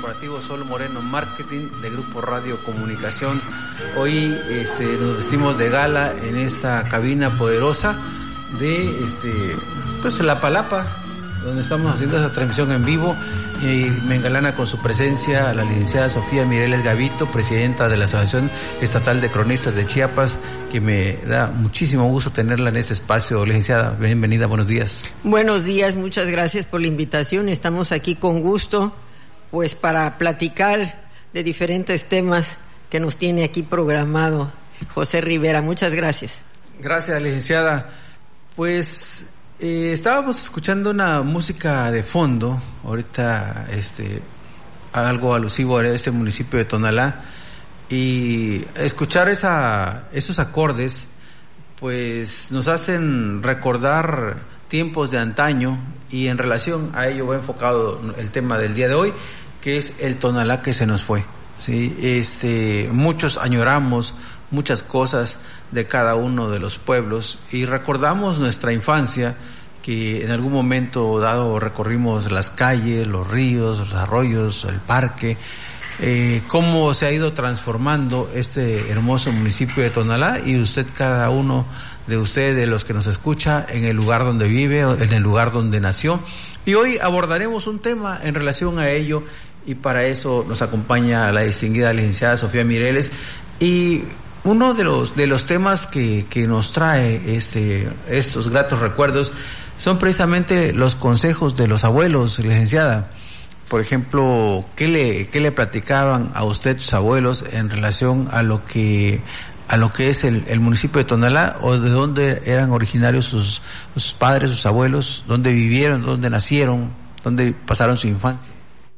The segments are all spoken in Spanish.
Corporativo Sol Moreno Marketing de Grupo Radio Comunicación. Hoy nos vestimos de gala en esta cabina poderosa de pues La Palapa, donde estamos haciendo esa transmisión en vivo, y me engalana con su presencia la licenciada Sofía Mireles Gavito, presidenta de la Asociación Estatal de Cronistas de Chiapas, que me da muchísimo gusto tenerla en este espacio. Licenciada, bienvenida, buenos días. Buenos días, muchas gracias por la invitación. Estamos aquí con gusto, pues para platicar de diferentes temas que nos tiene aquí programado José Rivera. Muchas gracias. Gracias, licenciada. Pues estábamos escuchando una música de fondo, ahorita algo alusivo a este municipio de Tonalá, y escuchar esos acordes pues nos hacen recordar tiempos de antaño, y en relación a ello va enfocado el tema del día de hoy, que es el Tonalá que se nos fue. Sí, muchos añoramos muchas cosas de cada uno de los pueblos y recordamos nuestra infancia, que en algún momento dado recorrimos las calles, los ríos, los arroyos, el parque, cómo se ha ido transformando este hermoso municipio de Tonalá, y cada uno de ustedes, de los que nos escucha, en el lugar donde vive, en el lugar donde nació. Y hoy abordaremos un tema en relación a ello, y para eso nos acompaña la distinguida licenciada Sofía Mireles. Y uno de los temas que nos trae estos gratos recuerdos son precisamente los consejos de los abuelos, licenciada. Por ejemplo, ¿qué le platicaban a usted sus abuelos en relación a lo que es el municipio de Tonalá, o de dónde eran originarios sus padres, sus abuelos, dónde vivieron, dónde nacieron, dónde pasaron su infancia?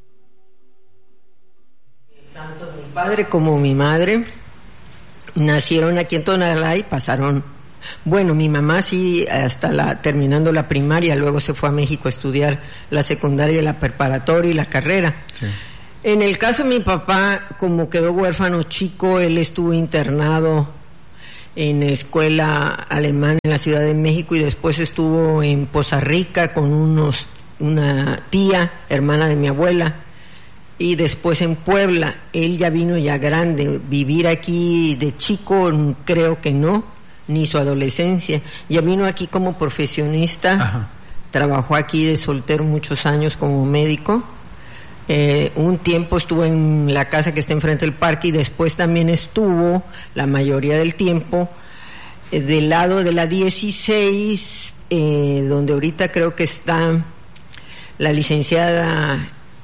Tanto mi padre como mi madre nacieron aquí en Tonalá y pasaron, bueno, mi mamá sí hasta terminando la primaria, luego se fue a México a estudiar la secundaria, la preparatoria y la carrera. Sí. En el caso de mi papá, como quedó huérfano chico, él estuvo internado en escuela alemana en la Ciudad de México, y después estuvo en Poza Rica con una tía, hermana de mi abuela, y después en Puebla. Él ya vino ya grande. Vivir aquí de chico creo que no, ni su adolescencia. Ya vino aquí como profesionista. Ajá. Trabajó aquí de soltero muchos años como médico. Un tiempo estuvo en la casa que está enfrente del parque, y después también estuvo la mayoría del tiempo del lado de la 16, donde ahorita creo que está la licenciada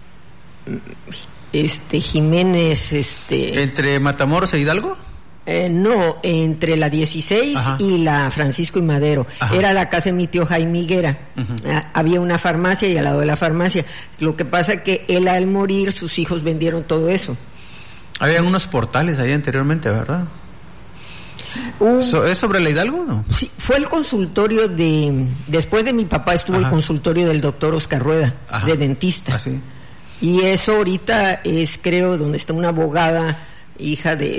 Jiménez, ¿Entre Matamoros e Hidalgo? No, entre la 16 Ajá. y la Francisco y Madero. Ajá. Era la casa de mi tío Jaime Higuera. Uh-huh. Había una farmacia, y al lado de la farmacia. Lo que pasa es que él, al morir, sus hijos vendieron todo eso. Había unos portales ahí anteriormente, ¿verdad? ¿Es sobre la Hidalgo o no? Sí, fue el consultorio después de mi papá estuvo Ajá. el consultorio del doctor Oscar Rueda, Ajá. de dentista. ¿Ah, sí? Y eso ahorita es, creo, donde está una abogada, hija de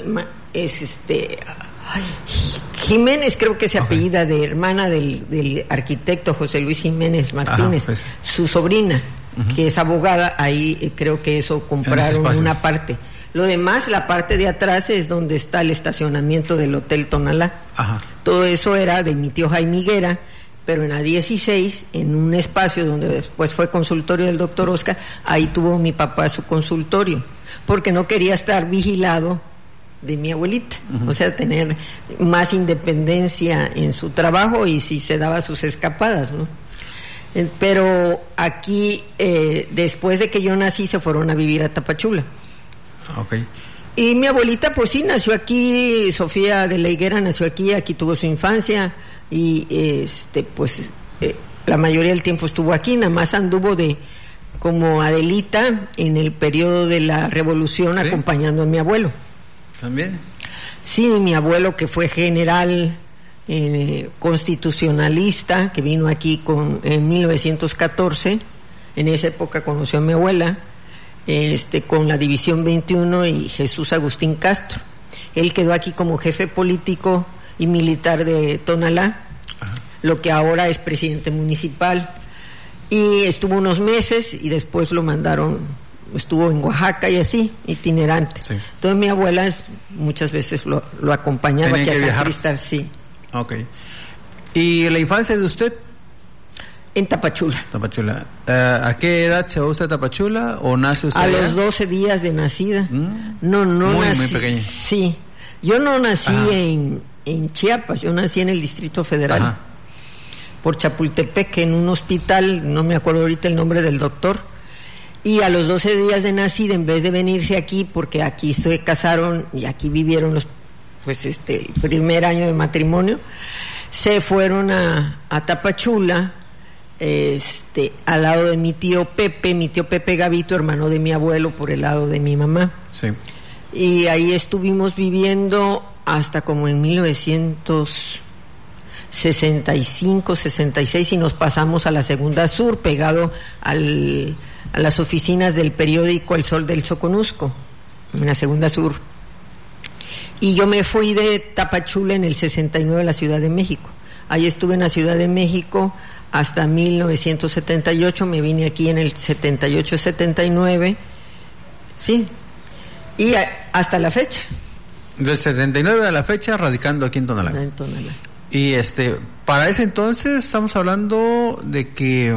Jiménez, creo que se apellida, de hermana del arquitecto José Luis Jiménez Martínez. Ajá, pues. Su sobrina, uh-huh. que es abogada, ahí creo que eso compraron una parte. Lo demás, la parte de atrás es donde está el estacionamiento del Hotel Tonalá. Ajá. Todo eso era de mi tío Jaime Higuera, pero en la 16, en un espacio donde después fue consultorio del doctor Oscar, ahí tuvo mi papá su consultorio, porque no quería estar vigilado de mi abuelita, uh-huh. o sea, tener más independencia en su trabajo, y si se daba sus escapadas, ¿no? Pero aquí, después de que yo nací, se fueron a vivir a Tapachula. Okay. Y mi abuelita, pues sí, nació aquí. Sofía de la Higuera nació aquí tuvo su infancia, y la mayoría del tiempo estuvo aquí. Nada más anduvo como Adelita en el periodo de la Revolución, ¿sí? acompañando a mi abuelo. ¿También? Sí, mi abuelo, que fue general constitucionalista, que vino aquí en 1914. En esa época conoció a mi abuela, con la División 21 y Jesús Agustín Castro. Él quedó aquí como jefe político y militar de Tonalá, Ajá. lo que ahora es presidente municipal, y estuvo unos meses y después lo mandaron estuvo en Oaxaca y así, itinerante. Sí. Entonces mi abuela muchas veces lo acompañaba aquí a San Cristóbal, sí. Okay. ¿Y la infancia de usted? En Tapachula. Tapachula. ¿A qué edad se va usted a Tapachula o nace usted a allá? los 12 días de nacida. No muy, nací. Muy pequeña. Sí. Yo no nací en Chiapas, yo nací en el Distrito Federal. Ajá. Por Chapultepec, en un hospital, no me acuerdo ahorita el nombre del doctor. Y a los 12 días de nacida, en vez de venirse aquí, porque aquí se casaron y aquí vivieron el primer año de matrimonio, se fueron a Tapachula, al lado de mi tío Pepe Gavito, hermano de mi abuelo por el lado de mi mamá. Sí. Y ahí estuvimos viviendo hasta como en 1965, 66 y nos pasamos a la Segunda Sur, pegado a las oficinas del periódico El Sol del Soconusco, en la Segunda Sur. Y yo me fui de Tapachula en el 69 a la Ciudad de México. Ahí estuve en la Ciudad de México hasta 1978, me vine aquí en el 78-79, sí, y hasta la fecha. Del 79 a la fecha, radicando aquí en Tonalá. En Tonalá. Y para ese entonces estamos hablando de que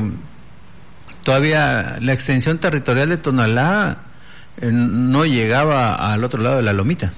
todavía la extensión territorial de Tonalá no llegaba al otro lado de la lomita.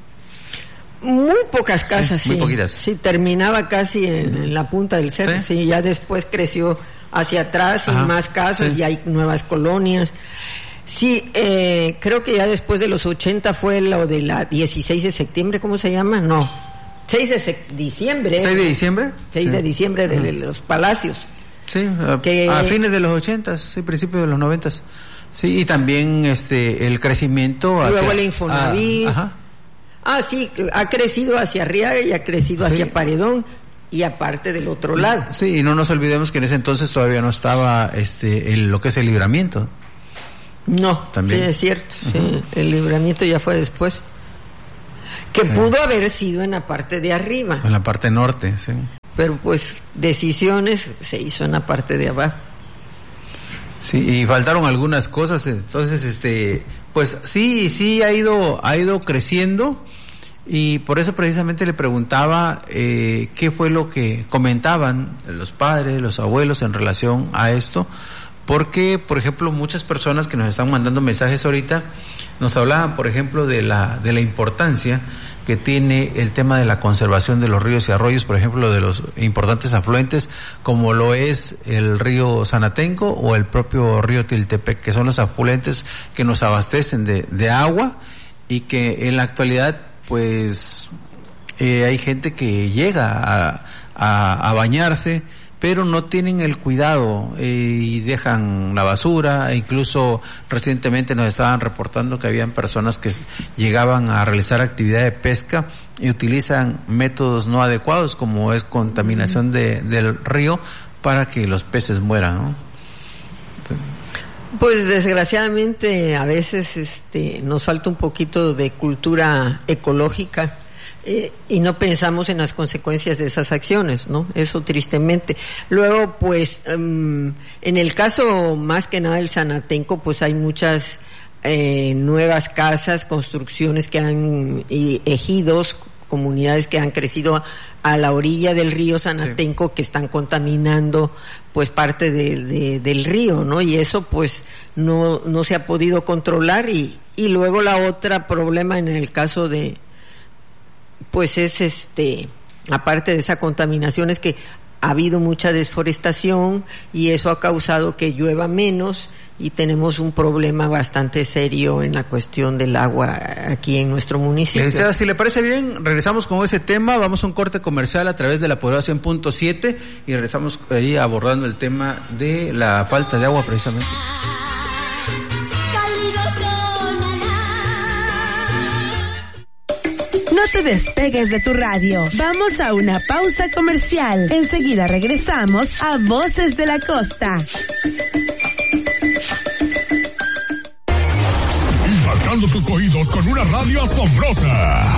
Muy pocas casas, sí. Muy poquitas. Sí, terminaba casi en la punta del cerro, sí, ya después creció hacia atrás y más casas, y hay nuevas colonias. Sí, creo que ya después de los 80 fue lo de la 16 de septiembre, ¿cómo se llama? No, 6 de diciembre. ¿6 de diciembre? 6 de diciembre de los palacios. Sí, a fines de los 80, sí, principios de los 90. Sí, y también el crecimiento hacia... Luego el Infonavit. Sí, ha crecido hacia Arriaga y ha crecido hacia Paredón y aparte del otro lado. Sí, y no nos olvidemos que en ese entonces todavía no estaba lo que es el Libramiento. No, también. Sí, es cierto, sí, el Libramiento ya fue después. Que pudo haber sido en la parte de arriba. En la parte norte, sí. Pero pues decisiones se hizo en la parte de abajo. Sí, y faltaron algunas cosas, entonces pues sí ha ido creciendo, y por eso precisamente le preguntaba qué fue lo que comentaban los padres, los abuelos en relación a esto, porque por ejemplo muchas personas que nos están mandando mensajes ahorita nos hablaban por ejemplo de la importancia que tiene el tema de la conservación de los ríos y arroyos, por ejemplo de los importantes afluentes como lo es el río Sanatenco o el propio río Tiltepec, que son los afluentes que nos abastecen de agua, y que en la actualidad pues hay gente que llega a bañarse, pero no tienen el cuidado y dejan la basura. Incluso recientemente nos estaban reportando que habían personas que llegaban a realizar actividad de pesca y utilizan métodos no adecuados, como es contaminación del río, para que los peces mueran, ¿no? Pues desgraciadamente a veces nos falta un poquito de cultura ecológica. Y no pensamos en las consecuencias de esas acciones, ¿no? Eso tristemente. Luego, pues, en el caso más que nada del Sanatenco, pues hay muchas nuevas casas, construcciones y ejidos, comunidades que han crecido a la orilla del río Sanatenco, que están contaminando pues parte del río, ¿no? Y eso pues no se ha podido controlar, y luego la otra problema en el caso de pues es aparte de esa contaminación, es que ha habido mucha desforestación y eso ha causado que llueva menos, y tenemos un problema bastante serio en la cuestión del agua aquí en nuestro municipio. Si le parece bien, regresamos con ese tema, vamos a un corte comercial a través de la Poderosa 100.7 y regresamos ahí abordando el tema de la falta de agua precisamente. No te despegues de tu radio. Vamos a una pausa comercial. Enseguida regresamos a Voces de la Costa. Impactando tus oídos con una radio asombrosa.